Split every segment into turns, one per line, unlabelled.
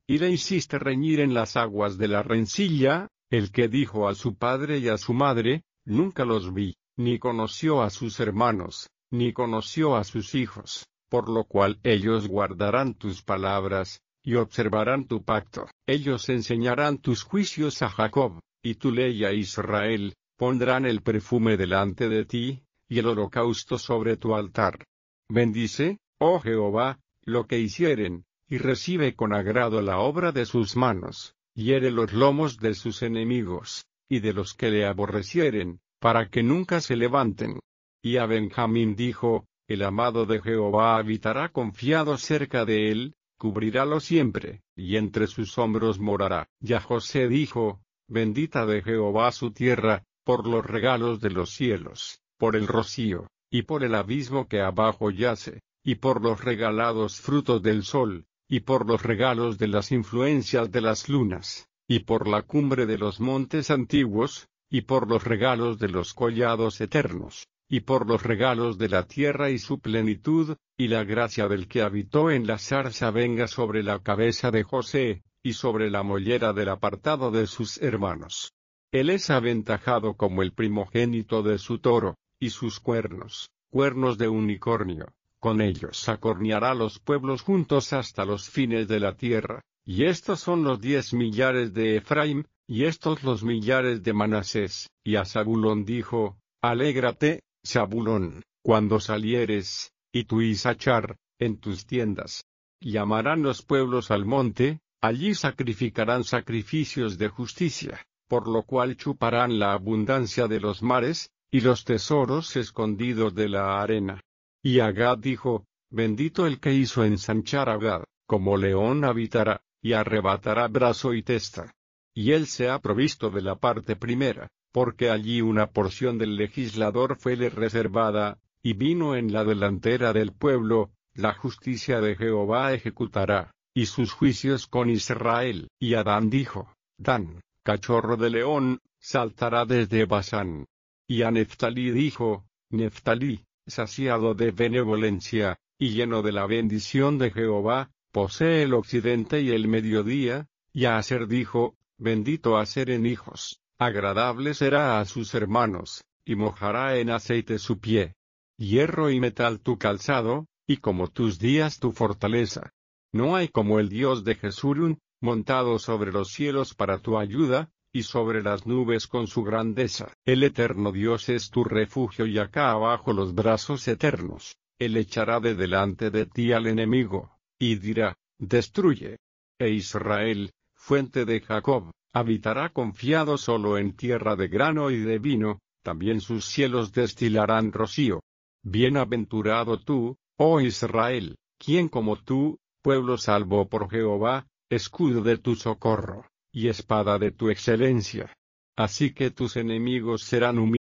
y le hiciste reñir en las aguas de la rencilla, el que dijo a su padre y a su madre, nunca los vi, ni conoció a sus hermanos, ni conoció a sus hijos, por lo cual ellos guardarán tus palabras, y observarán tu pacto. Ellos enseñarán tus juicios a Jacob, y tu ley a Israel, pondrán el perfume delante de ti, y el holocausto sobre tu altar. Bendice, oh Jehová, lo que hicieren, y recibe con agrado la obra de sus manos, hiere los lomos de sus enemigos, y de los que le aborrecieren, para que nunca se levanten. Y a Benjamín dijo, el amado de Jehová habitará confiado cerca de él, cubrirálo siempre, y entre sus hombros morará. Y a José dijo, bendita de Jehová su tierra, por los regalos de los cielos, por el rocío, y por el abismo que abajo yace, y por los regalados frutos del sol, y por los regalos de las influencias de las lunas, y por la cumbre de los montes antiguos, y por los regalos de los collados eternos, y por los regalos de la tierra y su plenitud, y la gracia del que habitó en la zarza venga sobre la cabeza de José, y sobre la mollera del apartado de sus hermanos. Él es aventajado como el primogénito de su toro, y sus cuernos, cuernos de unicornio, con ellos acorneará los pueblos juntos hasta los fines de la tierra, y estos son los 10 millares de Efraín, y estos los millares de Manasés. Y a Zabulón dijo, alégrate, Zabulón, cuando salieres, y tú Isachar, en tus tiendas. Llamarán los pueblos al monte, allí sacrificarán sacrificios de justicia, por lo cual chuparán la abundancia de los mares, y los tesoros escondidos de la arena. Y a Gad dijo, bendito el que hizo ensanchar a Gad, como león habitará, y arrebatará brazo y testa. Y él se ha provisto de la parte primera, porque allí una porción del legislador fuele reservada, y vino en la delantera del pueblo, la justicia de Jehová ejecutará, y sus juicios con Israel. Y Adán dijo, Dan, cachorro de león, saltará desde Basán. Y a Neftalí dijo, Neftalí, saciado de benevolencia, y lleno de la bendición de Jehová, posee el occidente y el mediodía. Y a Aser dijo, bendito Aser en hijos, agradable será a sus hermanos, y mojará en aceite su pie. Hierro y metal tu calzado, y como tus días tu fortaleza. No hay como el Dios de Jesurun, montado sobre los cielos para tu ayuda, y sobre las nubes con su grandeza. El eterno Dios es tu refugio y acá abajo los brazos eternos. Él echará de delante de ti al enemigo, y dirá, destruye. E Israel, fuente de Jacob, habitará confiado solo en tierra de grano y de vino, también sus cielos destilarán rocío. Bienaventurado tú, oh Israel, ¿quién como tú, pueblo salvo por Jehová, escudo de tu socorro, y espada de tu excelencia? Así que tus enemigos serán humillados.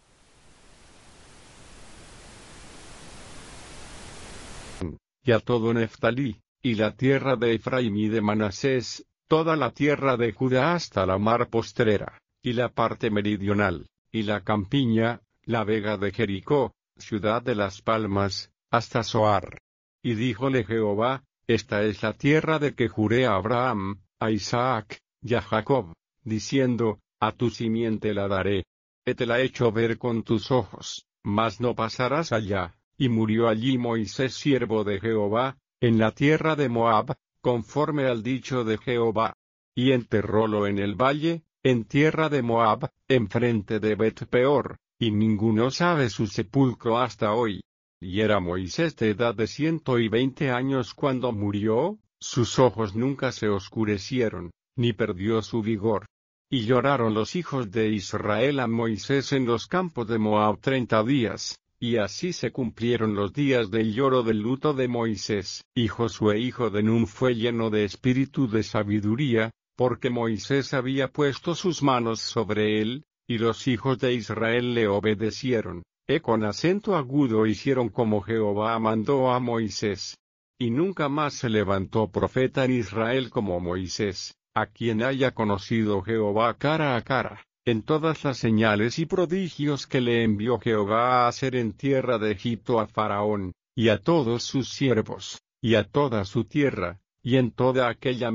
Y a todo Neftalí, y la tierra de Efraín y de Manasés, toda la tierra de Judá hasta la mar postrera, y la parte meridional, y la campiña, la vega de Jericó, ciudad de las palmas, hasta Zoar. Y díjole Jehová, esta es la tierra de que juré a Abraham, a Isaac, y a Jacob, diciendo, a tu simiente la daré. Te la he hecho ver con tus ojos, mas no pasarás allá. Y murió allí Moisés siervo de Jehová, en la tierra de Moab, conforme al dicho de Jehová. Y enterrólo en el valle, en tierra de Moab, enfrente de Bet-peor, y ninguno sabe su sepulcro hasta hoy. Y era Moisés de edad de 120 años cuando murió, sus ojos nunca se oscurecieron, ni perdió su vigor. Y lloraron los hijos de Israel a Moisés en los campos de Moab 30 días. Y así se cumplieron los días del lloro del luto de Moisés. Y Josué hijo de Nun fue lleno de espíritu de sabiduría, porque Moisés había puesto sus manos sobre él, y los hijos de Israel le obedecieron. Con acento agudo hicieron como Jehová mandó a Moisés. Y nunca más se levantó profeta en Israel como Moisés, a quien haya conocido Jehová cara a cara, en todas las señales y prodigios que le envió Jehová a hacer en tierra de Egipto a Faraón, y a todos sus siervos, y a toda su tierra, y en toda aquella